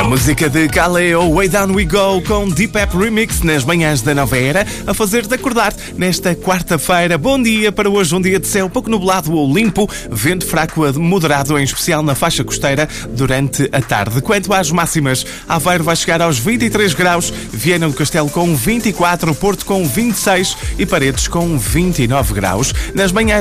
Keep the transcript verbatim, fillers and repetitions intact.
Música de Kaleo, Way Down We Go, com Deep App Remix nas manhãs da Nova Era, a fazer-te acordar nesta quarta-feira. Bom dia para hoje, um dia de céu pouco nublado ou limpo, vento fraco a moderado, em especial na faixa costeira, durante a tarde. Quanto às máximas, Aveiro vai chegar aos vinte e três graus, Viana do Castelo com vinte e quatro, Porto com vinte e seis e Paredes com vinte e nove graus. Nas manhãs